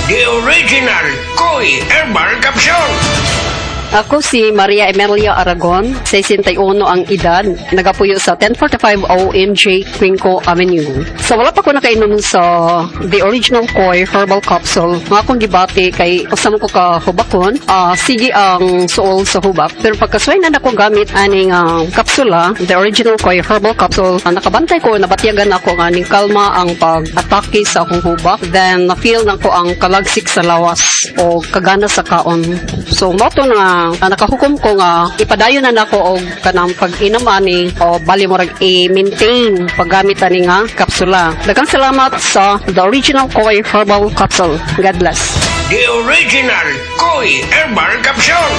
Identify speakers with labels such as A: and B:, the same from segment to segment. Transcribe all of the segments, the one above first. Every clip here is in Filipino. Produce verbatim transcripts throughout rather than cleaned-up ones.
A: The original Koi Herbal Capsule.
B: Ako si Maria Emelia Aragon, sesentayuno ang edad, nagapuyo sa ten forty-five O M J Quinco Avenue. So wala pa ko nakainom sa The Original Koi Herbal Capsule. Mga akong gibati kay kasama ko ka hubakon, uh, sige ang suol sa hubak. Pero pagkasway na ako gamit aning uh, kapsula, The Original Koi Herbal Capsule, uh, nakabantay ko, nabatyagan ako ng aning kalma ang pag-atake sa akong hubak. Then na-feel na ko ang kalagsik sa lawas o kagana sa kaon. So moto na Uh, nakahukom ko nga ipadayon na nako og kanang pag-inom ani o bali mo rag i-maintain paggamit ani nga kapsula. Daghang salamat sa The Original Koi Herbal Capsule. God bless.
A: The Original Koi Herbal Capsule.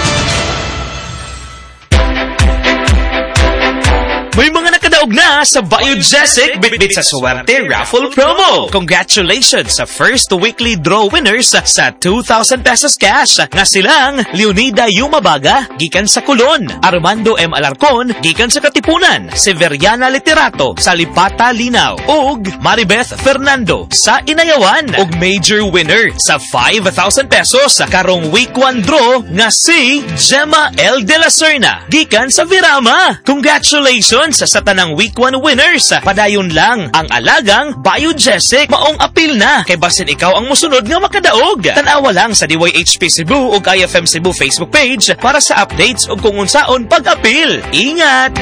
C: May mga nakadaog na sa Biogesic Bitbit sa Suwerte Raffle Promo. Congratulations sa first weekly draw winners sa two thousand pesos cash. Nga silang Leonida Yumabaga, gikan sa Colon, Armando M. Alarcon, gikan sa Katipunan, Severiana Literato, sa Lipata Linaw, ug Maribeth Fernando sa Inayawan, ug major winner sa five thousand pesos karong week one draw nga si Gemma L. De La Serna, gikan sa Virama. Congratulations sa tanang week one winners. Padayon lang ang alagang Biogesic. Maong apil na kay basin ikaw ang musunod nga makadaog. Tanawa lang sa D Y H P Cebu ug I F M Cebu Facebook page para sa updates ug kung unsaon pag-apil. Ingat!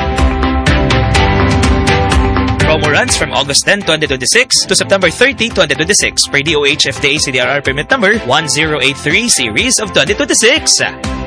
C: Promo runs from August tenth, twenty twenty-six to September thirtieth, twenty twenty-six per D O H F D A C D R R permit number one zero eight three series of twenty twenty-six.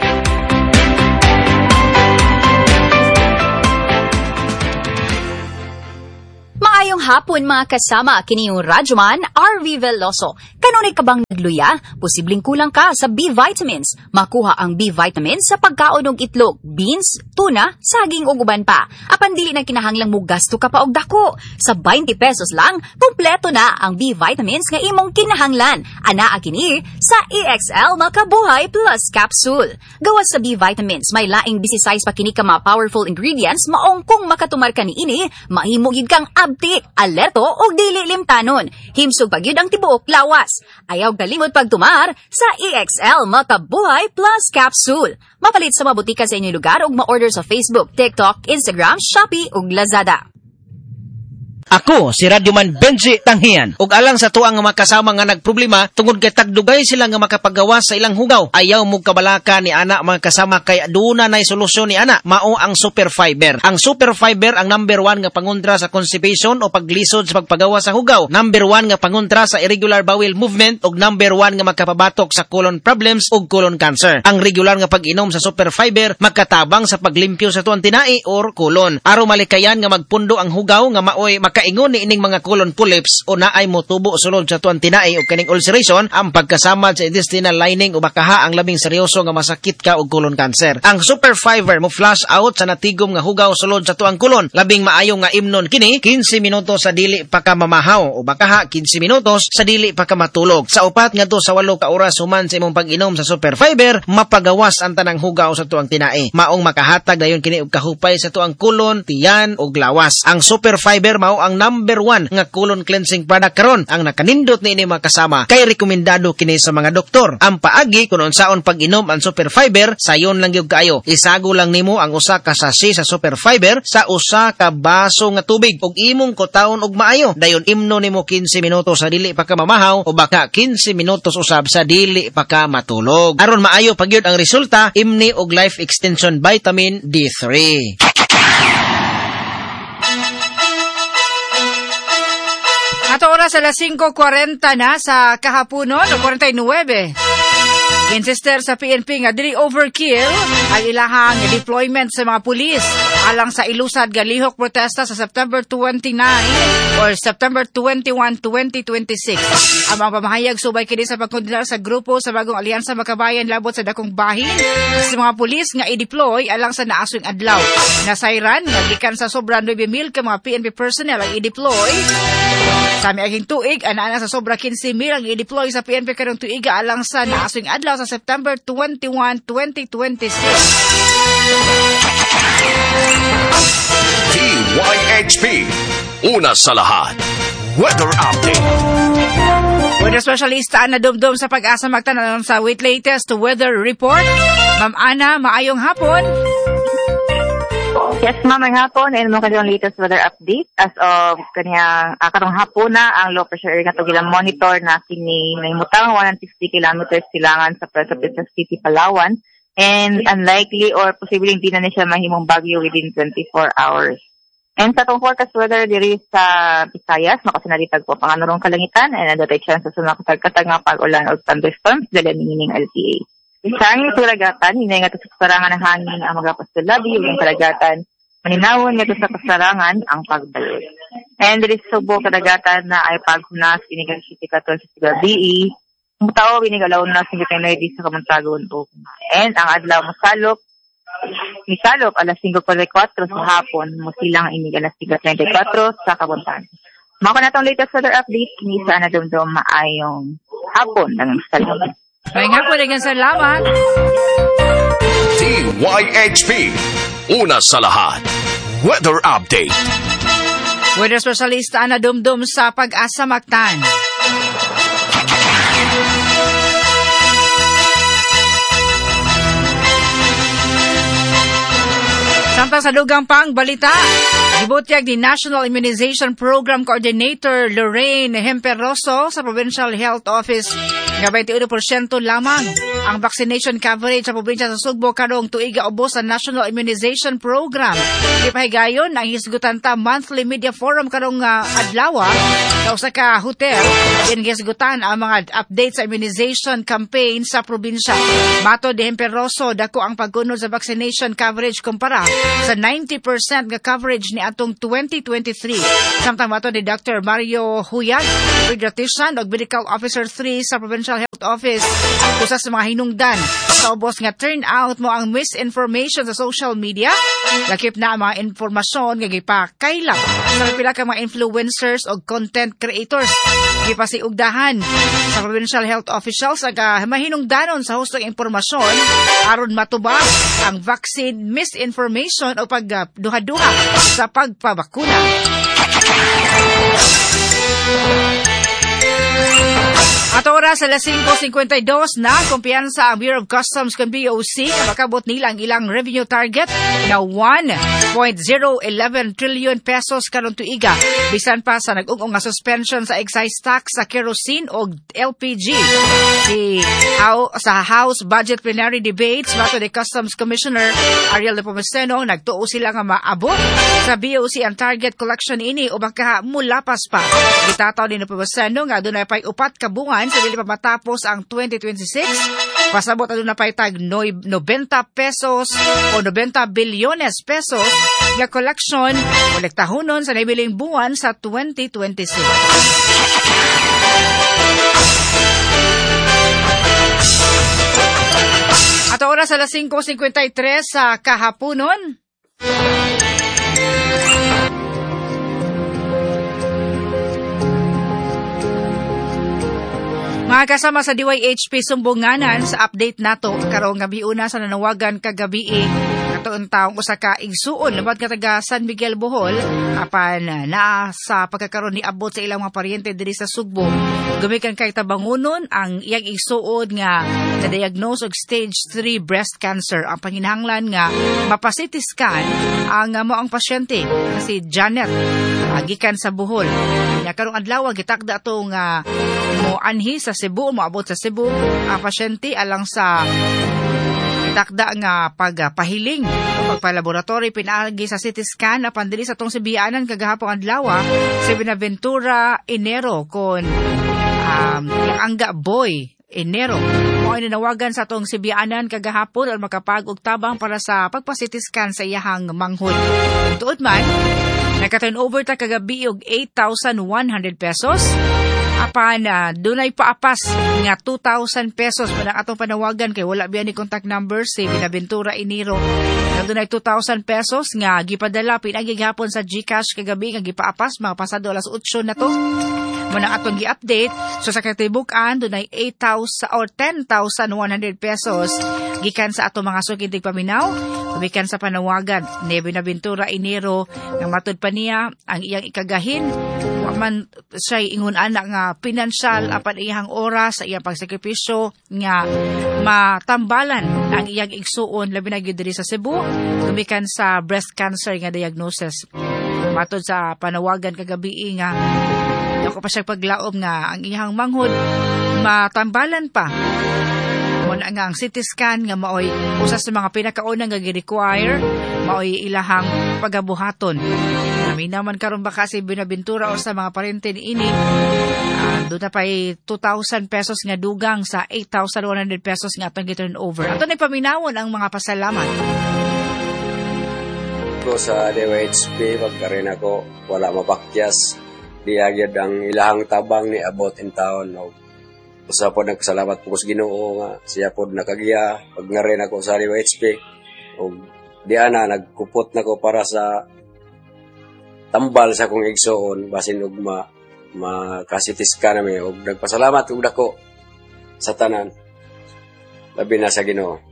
D: Maayong hapon mga kasama, kini yung Radyoman R V Veloso. Kanunay ka bang nagluya? Posibleng kulang ka sa B-vitamins. Makuha ang B-vitamins sa pagkaon og itlog, beans, tuna, saging ug uban pa. Apan dili na kinahanglang mo gasto ka pa og dako. Sa twenty pesos lang, kumpleto na ang B-vitamins nga imong kinahanglan. Anaa kini sa E X L Makabuhay Plus Capsule. Gawas sa B-vitamins, may laing bisisize pa kini ka mga powerful ingredients maong kung makatumar ka niini, mahimo gid kang abtik, alerto o dili limtanon. Himsog pagyud ang tibuok lawas. Ayaw kalimot pagtumar sa E X L Makabuhay Plus Capsule. Mapalit sa mabutika sa inyong lugar ug ma-order sa Facebook, TikTok, Instagram, Shopee ug Lazada.
E: Ako, si Radyoman Benji Tanghian. Ug alang sa tuang nga makasama nga nagproblema, tungod kay tagdugay sila nga makapagawas sa ilang hugaw. Ayaw mo kabalaka ni ana mga kasama kay aduna nay solusyon ni ana. Mao ang Super Fiber. Ang Super Fiber ang number one nga pangontra sa constipation o paglisod sa pagpagawas sa hugaw. Number one nga pangontra sa irregular bowel movement ug number one nga makapabatok sa colon problems ug colon cancer. Ang regular nga pag-inom sa Super Fiber makatabang sa paglimpyo sa tuang tinai or colon. Aron malikayan nga magpundo ang hugaw nga maoy maka ingon ni ining mga colon polyps o naay motubo sulod sa tuang tinai o kaning ulceration, ang pagkasamad sa intestinal lining o bakaha ang labing seryoso nga masakit ka og colon cancer. Ang Super Fiber mo flush out sa natigom nga hugaw sulod sa tuang colon. Labing maayo nga imnon kini fifteen minutos sa dili pa ka mamahaw o bakaha fifteen minutos sa dili pa ka matulog. Sa upat ngadto sa walo ka oras human sa imong pag-inom sa Super Fiber, mapagawas ang tanang hugaw sa tuang tinai. Maong makahatag dayon kini og kahupay sa tuang colon, tiyan ug lawas. Ang Super Fiber mao ang number one nga colon cleansing product karon. Ang nakanindot ni ini makasama kay rekomendado kini sa mga doktor. Ang paagi kung unsaon pag-inom ang Super Fiber, sayon lang gyud kaayo. Isago lang nimo ang usa ka sachet sa Super Fiber sa usa ka baso nga tubig ug imong kutawon og maayo. Dayon imno nimo fifteen minutos sa dili pa ka mamahaw o baka fifteen minutos usab sa dili pa ka matulog. Aron maayo pagyud ang resulta, imni og Life Extension Vitamin D three.
F: Ato oras alas cinco cuarenta na sa kahaponon o forty-nine. Insister sa P N P nga dili overkill ang ilahang deployment sa mga pulis alang sa ilusad nga lihok protesta sa September twenty-nine or September twenty-one, twenty twenty-six. Ang mga pamahayag subay kini sa pagkondena sa grupo sa bagong alyansa Makabayan labot sa dakong bahin sa mga pulis nga i-deploy alang sa naaswing adlaw. Nasayran nga gikan sa sobra nine mil ka mga P N P personnel ang i-deploy. Sa miaging tuig, ana sa sobra fifteen mil ang i-deploy sa P N P karong tuiga alang sa naaswing adlaw sa September twenty-one, twenty twenty-six.
A: D Y H P, una sa lahat, weather update.
F: Weather specialist Ana Dumdum sa Pag-asa magtanong sa with latest weather report. Ma'am Ana, maayong hapon.
G: Yes, ma'am, may hapon. And mo kanyang latest weather update. As of kanyang uh, karong hapon na ang low pressure area nga gilang monitor na kini may mutang one hundred sixty kilometers silangan sa Puerto Princesa City, Palawan. And unlikely or posibleng hindi na niya siya mahimong bagyo within twenty-four hours. And sa itong forecast weather diri sa Visayas, makasinalitag po panganurong kalangitan and nadatay chance sa sunod katag-katag nga pag-ulan o thunderstorms dala nining L T A. Sa hangin sa kalagatan, hinay nga ito sa kasarangan ng hangin ang mga pastulabi o yung kalagatan, maninawon nga ito sa kasarangan ang pagbalot. And diri sa Subo kalagatan na ay paghunas, inigang City Caton sa Sigabi, mutao, inigalaw na singgitay di sa Kamantagon o and ang adlaw masalop, misalop alas five forty-four sa hapon, musilang inig alas five thirty-four sa Kabuntan. Maka na itong latest weather update, kini sa Ana Dumdum maayong hapon ng salud.
F: May nga po rin salamat.
A: D Y H P, una sa lahat, weather update.
F: Weather specialist Ana Dumdum sa Pag-asa Mactan. Samtang sa dugang pang balita, gibutyag ni National Immunization Program Coordinator Lorraine Hemperoso sa Provincial Health Office nga twenty-one percent lamang ang vaccination coverage sa probinsya sa Sugbo karong tuiga ubos sa National Immunization Program. Ipahigayon ang hisgutan ta monthly media forum karong uh, adlaw sa usa ka hotel in hisgutan ang mga updates sa immunization campaign sa probinsya. Mato de Hemperoso dako ang paggunod sa vaccination coverage kumpara sa ninety percent nga coverage ni atong twenty twenty-three. Samtang mato ni Doctor Mario Huyag, pediatrician ug medical officer three sa Provincial Health Office, usa sa mga hinungdan sa ubos nga turnout mo ang misinformation sa social media, lakip na ang mga informasyon nga gipakaylap sa pila ka mga influencers o content creators. Gipasiugdahan sa Provincial Health Officials aga mahinungdanon sa hustong impormasyon aron matubag ang vaccine misinformation o pagduha-duha sa pagpabakuna. At oras sa alas five fifty-two na kumpiyansa ang Bureau of Customs kung B O C na makabot nila ang ilang revenue target na one point zero one one trillion pesos karong tuiga. Bisan pa sa nag-ugong nga suspension sa excise tax sa kerosene o L P G. Si how, sa House Budget Plenary Debates, mato ni Customs Commissioner Ariel Nepomuceno, nagtuo sila nga maabot sa B O C ang target collection ini o baka mulapas pa. Itataw ni Nepomuceno nga doon ay pay upat kabungan sa dili pa matapos ang twenty twenty-six, pasabot na doon na pay tag ninety pesos o ninety bilyones pesos nga collection kolektahonon sa nabiling buwan sa twenty twenty-six. At oras sa alas five fifty-three sa kahaponon. Mga kasama sa D Y H P Sumbunganan sa update nato karong gabi una sa nanawagan kagabi katuon taong usa ka igsuon labad nga taga San Miguel Bohol apan na sa pagkakaroon ni abot sa ilang mga paryente diri sa Sugbo. Gumikan kay tabangunon ang iyang igsuon nga na-diagnose og stage three breast cancer. Ang panginahanglan nga mapa-C T scan ang uh, moang pasyente na si Janet agikan sa Bohol. Nya karong adlaw gitakda atong uh, mo anhi sa Cebu, moabot sa Cebu ang pasyente alang sa takda nga pagpahiling o pagpalaboratory pinaagi sa C T scan apan diri sa tong Sibianan kagahapon adlaw sa Binaventura Enero kon um, yung Angga Boy Enero. Mo inawagan sa tong Sibianan kagahapon aron makapag og tabang para sa pagpa-C T scan sa iyahang manghod. Tuod man naka-turnover ta kagabi og eight thousand one hundred pesos. Apan uh, dunay paapas nga two thousand pesos padang atong panawagan kay wala biya ni contact number si Binaventura Enero. Nga dunay two thousand pesos nga gipadala pinagi gihapon sa GCash kagabi nga gipaapas mga pasado alas eight na to. Muna atong gi-update, so sa katibukan, doon ay eight thousand or ten thousand one hundred pesos gikan sa ato mga sukitig paminaw, gumikan sa panawagan ni Binaventura Enero nga matud pa niya ang iyang ikagahin, wa man siya ingon ana nga pinansyal apan iyang oras sa iyang pagsakripisyo nga matambalan ang iyang igsuon labi na gyud diri sa Cebu, gumikan sa breast cancer nga diagnosis. Matud sa panawagan kagabi nga ako pa siya paglaom nga ang iyang manghod matambalan pa. Muna nga ang C T scan nga maoy usa sa mga pinakaunang nga gi-require maoy ilahang pagabuhaton. Kami naman karon baka si Binaventura o sa mga parente ini uh, doon na pa'y two thousand pesos nga dugang sa eight thousand one hundred pesos nga atong gi-turn over. Ato na paminawon ang mga pasalamat.
H: Ko sa D Y H P pagkarin ako wala mapakyas diagyad ang ilahang tabang ni abot in town no. Usa po nagsalamat po sa Ginoo nga siya po nakagiya pag nga rin ako sa D Y H P o diana nagkupot na ko para sa tambal sa kong igsoon basin og ma makasitis ka namin og nagpasalamat og dako sa tanan labi na sa Ginoo.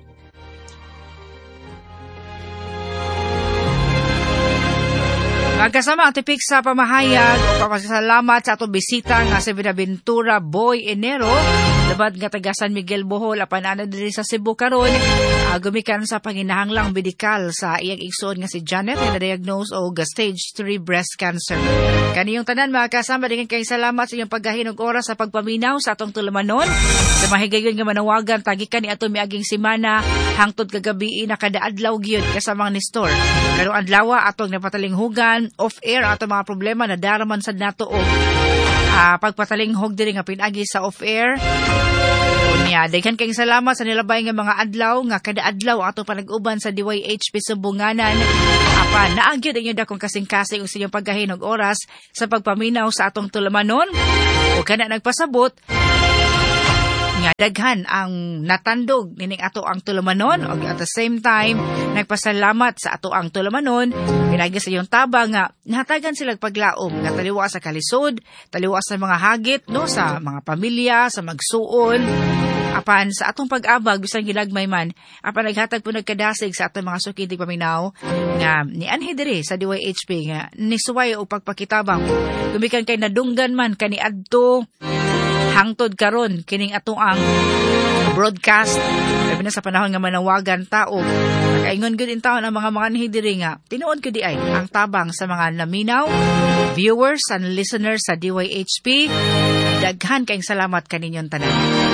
F: Magkasama ang tipik sa pamahayag o papasalamat sa atong bisita nga si Binaventura Boy Enero, labad nga taga San Miguel Bohol, apan ana diri sa Cebu karon, uh, gumikan sa panginahanglang medikal sa iyang igsoon nga si Janet nga na-diagnose og stage three breast cancer. Kaniyong tanan mga kasama, dingan kay salamat sa inyong paggahinog oras sa pagpaminaw sa atong tulumanon. Sa mahigayon nga manawagan tagikan ni ato miaging semana hangtod kagabi na kada adlaw gyud kasama ni store. Pero adlaw atong napatalinghugan off-air ato mga problema na daraman sad nato og uh, pagpatalinghog diri nga pinagi sa off-air. Unya, daghan kayong salamat sa nilabay nga mga adlaw nga kada adlaw ato panag-uban sa D Y H P Subunganan. Apa naagyod inyo dakong kasing-kasing sa inyong paggahinog oras sa pagpaminaw sa atong tulumanon. O kana nagpasabot nga daghan ang natandog nining ato ang tulumanon og at the same time nagpasalamat sa ato ang tulumanon pinagi sa iyong tabang nga nahatagan sila paglaom nga taliwa sa kalisod, taliwa sa mga hagit no sa mga pamilya, sa magsuon apan sa atong pag-abag bisan gilagmay man apan naghatag po nagkadasig sa atong mga sukitig paminaw nga ni anhi diri sa D Y H P nga nisuway og pagpakitabang gumikan kay nadunggan man kani adto hangtod karon kining ato ang broadcast labi na sa panahon nga manawagan tao nakaingon gud in taon ang mga mga diri nga tinuod ko di ay ang tabang sa mga naminaw viewers and listeners sa D Y H P daghan kayong salamat kaninyong tanan.